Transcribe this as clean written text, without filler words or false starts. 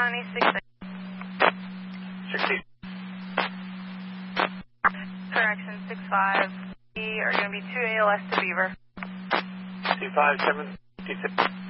County 60. 60. Correction, 65. We are going to be 2 ALS to Beaver. 25756.